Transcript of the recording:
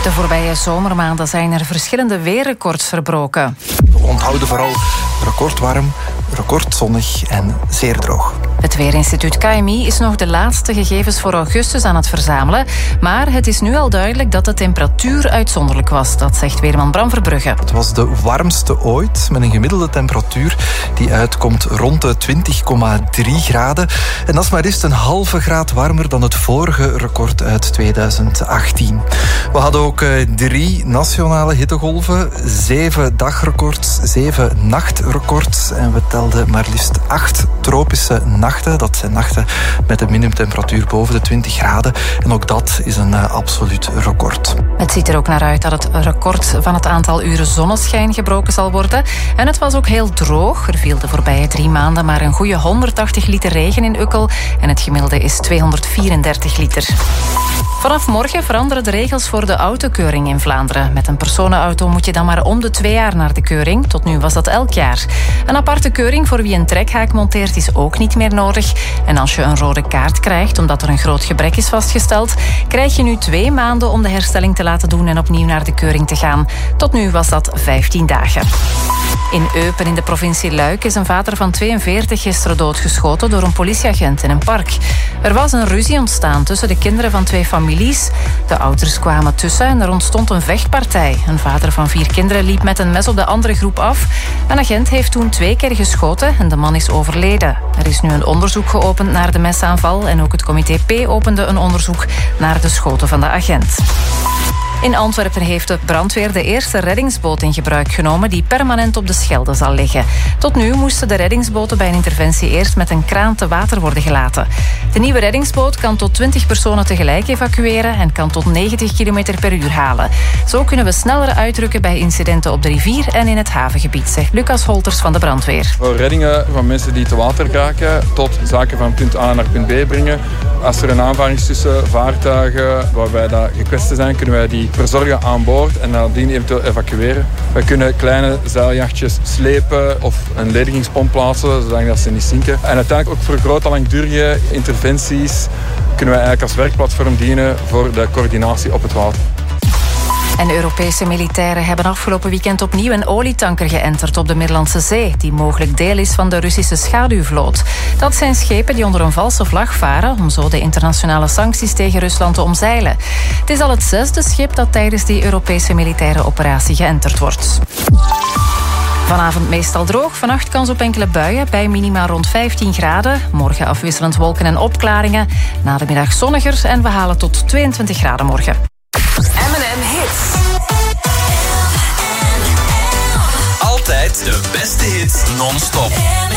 De voorbije zomermaanden zijn er verschillende weerrecords verbroken. We onthouden vooral recordwarm, recordzonnig en zeer droog. Het Weerinstituut KMI is nog de laatste gegevens voor augustus aan het verzamelen. Maar het is nu al duidelijk dat de temperatuur uitzonderlijk was. Dat zegt weerman Bram Verbrugge. Het was de warmste ooit, met een gemiddelde temperatuur die uitkomt rond de 20,3 graden. En dat is maar eens een halve graad warmer dan het vorige record uit 2018. We hadden ook 3 nationale hittegolven, 7 dagrecords, 7 nachtrecords. En we telden maar liefst 8 tropische nachten. Dat zijn nachten met een minimumtemperatuur boven de 20 graden. En ook dat is een absoluut record. Het ziet er ook naar uit dat het record van het aantal uren zonneschijn gebroken zal worden. En het was ook heel droog. Er viel de voorbije 3 maanden maar een goede 180 liter regen in Ukkel. En het gemiddelde is 234 liter. Vanaf morgen veranderen de regels voor de autokeuring in Vlaanderen. Met een personenauto moet je dan maar om de 2 jaar naar de keuring. Tot nu was dat elk jaar. Een aparte keuring voor wie een trekhaak monteert is ook niet meer nodig. En als je een rode kaart krijgt omdat er een groot gebrek is vastgesteld, krijg je nu 2 maanden om de herstelling te laten doen en opnieuw naar de keuring te gaan. Tot nu was dat 15 dagen. In Eupen in de provincie Luik is een vader van 42 gisteren doodgeschoten door een politieagent in een park. Er was een ruzie ontstaan tussen de kinderen van 2 families. De ouders kwamen tussen en er ontstond een vechtpartij. Een vader van 4 kinderen liep met een mes op de andere groep af. Een agent heeft toen 2 keer geschoten en de man is overleden. Er is nu een onderzoek geopend naar de mesaanval en ook het comité P opende een onderzoek naar de schoten van de agent. In Antwerpen heeft de brandweer de eerste reddingsboot in gebruik genomen die permanent op de Schelde zal liggen. Tot nu moesten de reddingsboten bij een interventie eerst met een kraan te water worden gelaten. De nieuwe reddingsboot kan tot 20 personen tegelijk evacueren en kan tot 90 km per uur halen. Zo kunnen we sneller uitrukken bij incidenten op de rivier en in het havengebied, zegt Lucas Holters van de brandweer. Voor reddingen van mensen die te water raken tot zaken van punt A naar punt B brengen. Als er een aanvaring is tussen vaartuigen waarbij dat gekwetsten zijn, kunnen wij die verzorgen aan boord en nadien eventueel evacueren. We kunnen kleine zeiljachtjes slepen of een ledigingspomp plaatsen, zodat ze niet zinken. En uiteindelijk ook voor grote langdurige interventies kunnen wij eigenlijk als werkplatform dienen voor de coördinatie op het water. En Europese militairen hebben afgelopen weekend opnieuw een olietanker geënterd op de Middellandse Zee, die mogelijk deel is van de Russische schaduwvloot. Dat zijn schepen die onder een valse vlag varen om zo de internationale sancties tegen Rusland te omzeilen. Het is al het 6e schip dat tijdens die Europese militaire operatie geënterd wordt. Vanavond meestal droog, vannacht kans op enkele buien bij minima rond 15 graden. Morgen afwisselend wolken en opklaringen. Na de middag zonniger en we halen tot 22 graden morgen. M&M Hits. Altijd de beste hits non-stop.